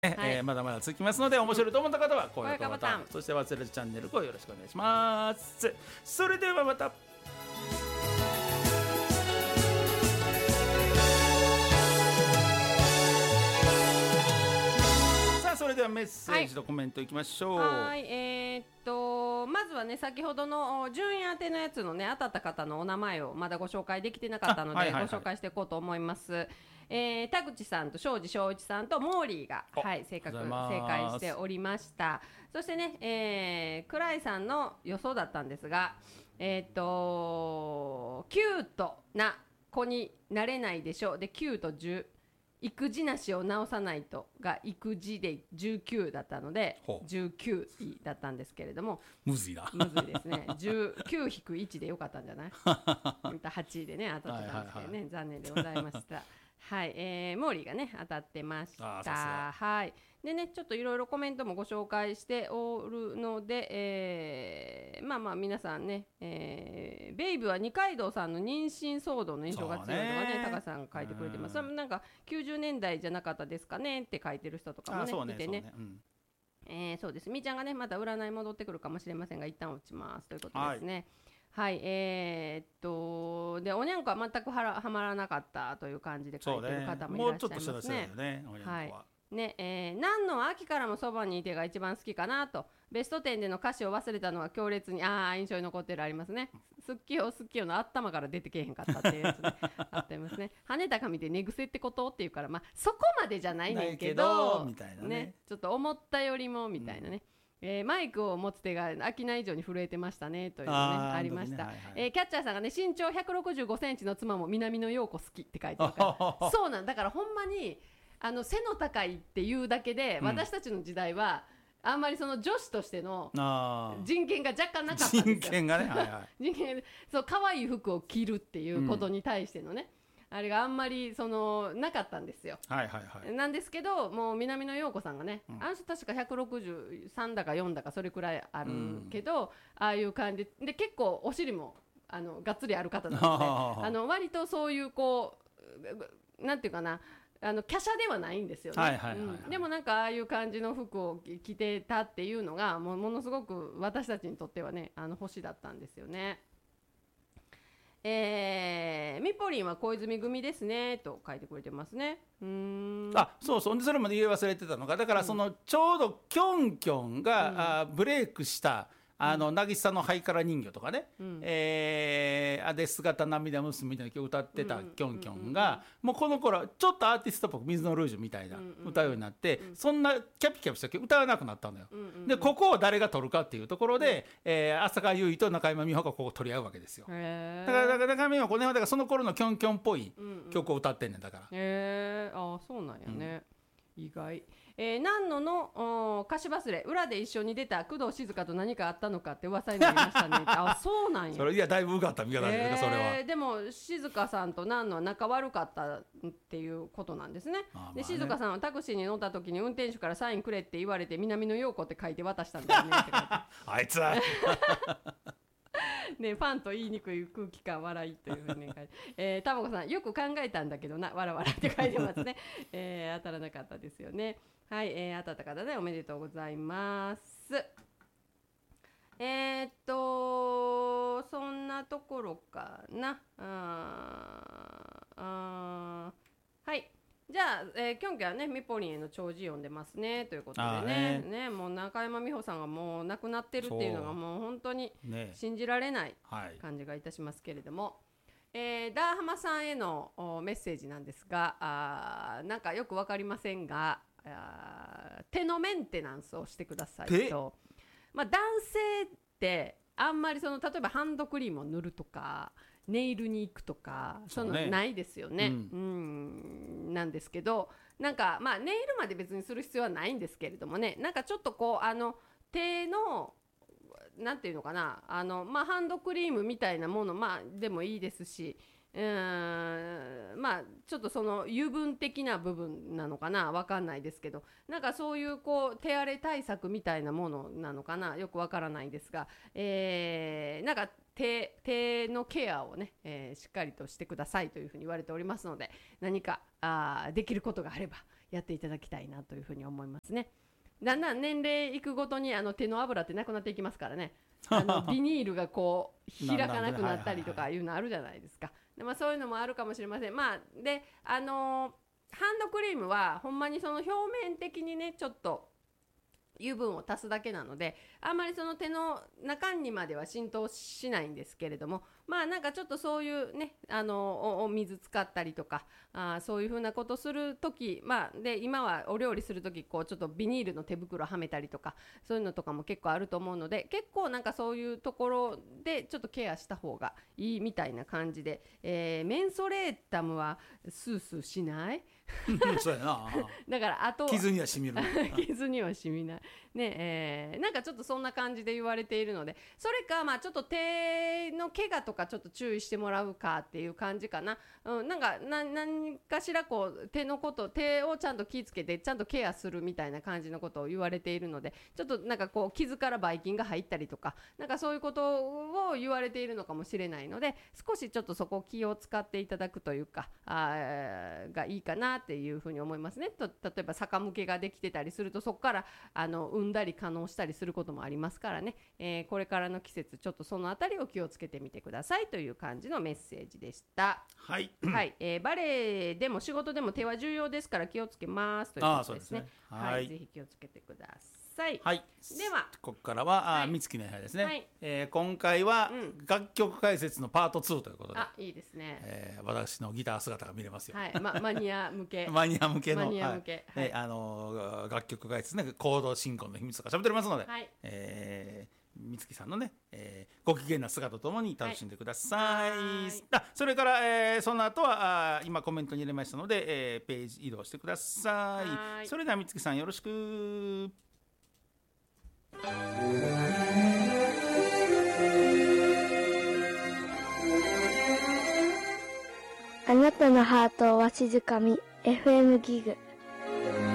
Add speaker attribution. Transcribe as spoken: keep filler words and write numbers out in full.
Speaker 1: はい
Speaker 2: えー、まだまだ続きますので、面白いと思った方は高評価ボタン、そして忘れずチャンネルをよろしくお願いします。それではまた。さあ、それではメッセージとコメントいきましょう。
Speaker 1: はい、えー、っとまずはね、先ほどの順位当てのやつのね、当たった方のお名前をまだご紹介できてなかったので、はいはいはい、ご紹介していこうと思います。えー、田口さんと庄司正一さんとモーリーが、はい、正確正解しておりました。そしてね、えー、倉井さんの予想だったんですが、えー、っとキュートな子になれないでしょうできゅうとじゅう、育児なしを直さないとが育児でじゅうきゅうだったのでじゅうきゅういだったんですけれども、
Speaker 2: むずいな、
Speaker 1: むずいですね。じゅうきゅう引くいちでよかったんじゃないはちいでね当たってたんですけどね、はいはいはい、残念でございましたはい、えー、モーリーがね当たってました。はい。でね、ちょっといろいろコメントもご紹介しておるので、えー、まあまあ皆さんね、えー、ベイブは二階堂さんの妊娠騒動の印象が強いとかね、高さんが書いてくれてます。それもなんかきゅうじゅうねんだいじゃなかったですかねって書いてる人とかもね、ねいてね。そうね、うん、えー、そうです。みーちゃんがねまた占い戻ってくるかもしれませんが、一旦落ちますということですね。はい、はい、えー、っとでおにゃんこは全くはらはまらなかったという感じで書いてる方もいらっしゃいますね。
Speaker 2: もうちょっとしたらそうだよね、おにゃんこは。はい
Speaker 1: ねえー、何の秋からもそばにいてが一番好きかなと。ベストテンでの歌詞を忘れたのは強烈にあ印象に残ってるありますね。好きよ好きよの頭から出てけえへんかったっていうやつねあってますね。跳ねた髪で寝癖ってことっていうから、まあそこまでじゃないねんけど
Speaker 2: みたいな ね,
Speaker 1: ねちょっと思ったよりもみたいなね、うん、えー、マイクを持つ手が秋菜以上に震えてましたねというのね あ, ありました、ね、はいはい、えー、キャッチャーさんがね身長ひゃくろくじゅうごセンチの妻も南野陽子好きって書いてるからそうなんだからほんまにあの背の高いっていうだけで、うん、私たちの時代はあんまりその女子としての人権が若干なかったんですよ。
Speaker 2: 人権がね、はいはい、
Speaker 1: 人権そう可愛い服を着るっていうことに対してのね、うん、あれがあんまりそのなかったんですよ、
Speaker 2: はいはいはい、
Speaker 1: なんですけどもう南野陽子さんがね、うん、あの人確かひゃくろくじゅうさんだかよんだかそれくらいあるけど、うん、ああいう感じで結構お尻もあのがっつりある方なのであの割とそういうこうなんていうかなあの華奢ではないんですよね、はいはいはいはい、うん、でもなんかああいう感じの服を着てたっていうのがもうものすごく私たちにとってはねあの星だったんですよね。えー、ミポリンは小泉組ですねと書いてくれてますね。うーん、
Speaker 2: あそうそう、それまで言い忘れてたのがだからその、うん、ちょうどキョンキョンが、うん、あブレイクしたあの渚のハイカラ人形とかね、うん、えー、あで姿涙娘みたいな曲歌ってたキョンキョンが、もうこの頃ちょっとアーティストっぽく水のルージュみたいな歌うようになって、うんうん、そんなキャピキャピした曲歌わなくなったのよ、うんうんうん、でここを誰が取るかっていうところで、うん、えー、浅香唯と中山美穂がここ取り合うわけですよ。へだからだから中山美穂はこの辺はだからその頃のキョンキョンっぽい曲を歌ってんねんだから、
Speaker 1: うんうん、へー、あそうなんやね、うん、意外。えー、南野の歌詞忘れ裏で一緒に出た工藤静香と何かあったのかって噂になりましたねあそうなんや。
Speaker 2: それいやだいぶ受かった見方ですか、それは。
Speaker 1: でも静香さんと南野は仲悪かったっていうことなんですね。あ、まあ、ねで静香さんはタクシーに乗った時に運転手からサインくれって言われて南野陽子って書いて渡したんだよねってあ
Speaker 2: いつは
Speaker 1: ね、ファンと言いにくい空気感笑いというふうに書いて、えー、たまこさんよく考えたんだけどなわらわらって書いてますね、えー、当たらなかったですよね。はい、えー、当たった方でおめでとうございます。えー、っとそんなところかなああはいじゃあ、えー、キョンキョンはねミポリンへの弔辞読んでますねということで ね, ねもう中山美穂さんがもう亡くなってるっていうのがもう本当に信じられない感じがいたしますけれども、はいえー、ダーハマさんへのメッセージなんですがあなんかよく分かりませんがあ手のメンテナンスをしてくださいと、まあ、男性ってあんまりその例えばハンドクリームを塗るとかネイルに行くとかそのないですよね、うん、うんなんですけどなんかまあネイルまで別にする必要はないんですけれどもねなんかちょっとこうあの手のなんていうのかなあの、まあ、ハンドクリームみたいなもの、まあ、でもいいですしうーんまあちょっとその油分的な部分なのかな、わかんないですけど、なんかそういうこう手荒れ対策みたいなものなのかな、よくわからないんですが、えー、なんか手, 手のケアをね、えー、しっかりとしてくださいというふうに言われておりますので、何かあできることがあればやっていただきたいなというふうに思いますね。だんだん年齢いくごとにあの手の油ってなくなっていきますからね。あのビニールがこう開かなくなったりとかいうのあるじゃないですか。で、まあ、そういうのもあるかもしれません。まあであのーハンドクリームはほんまにその表面的にねちょっと油分を足すだけなので、あんまりその手の中にまでは浸透しないんですけれども、まあなんかちょっとそういうねあの お, お水使ったりとか、あそういうふうなことするとき、まあで今はお料理するときこうちょっとビニールの手袋はめたりとかそういうのとかも結構あると思うので、結構なんかそういうところでちょっとケアした方がいいみたいな感じで、えー、メンソレータムはスースーしない
Speaker 2: そうやな
Speaker 1: だからあと
Speaker 2: 傷には染みる
Speaker 1: 傷には染みないね、えー、なんかちょっとそんな感じで言われているので、それかまあちょっと手の怪我とかちょっと注意してもらうかっていう感じかな、うん、なんかな何かしらこう手のこと手をちゃんと気をつけてちゃんとケアするみたいな感じのことを言われているので、ちょっとなんかこう傷からばい菌が入ったりとかなんかそういうことを言われているのかもしれないので、少しちょっとそこ気を使っていただくというかあがいいかなっていうふうに思いますね。と例えば逆向けができてたりするとそこからあの産んだり可能したりすることもありますからね、えー、これからの季節ちょっとそのあたりを気をつけてみてくださいという感じのメッセージでした。
Speaker 2: はい、
Speaker 1: はいえー、バレエでも仕事でも手は重要ですから気をつけますということですね。
Speaker 2: ああ、そうですね。はい、
Speaker 1: はい、ぜひ気をつけてください。
Speaker 2: はい、
Speaker 1: では
Speaker 2: ここからは、
Speaker 1: はい、
Speaker 2: あ美月の部屋ですね、
Speaker 1: はい
Speaker 2: えー、今回は、
Speaker 1: うん、
Speaker 2: 楽曲解説のパートツーということで、
Speaker 1: あいいですね、
Speaker 2: えー、私のギター姿が見れますよ、
Speaker 1: はいま、マニア向け
Speaker 2: マニア向けの
Speaker 1: マニア向け、
Speaker 2: はいはい、あのー、楽曲解説ねコード進行の秘密とか喋っておりますので、
Speaker 1: はい
Speaker 2: えー美月さんのね、えー、ご機嫌な姿とともに楽しんでください、
Speaker 1: はい、
Speaker 2: あそれから、えー、その後はあ今コメントに入れましたので、えー、ページ移動してください。
Speaker 1: はい
Speaker 2: それでは美月さんよろしく。
Speaker 3: あなたのハートをわしづかみ エフエム ギグ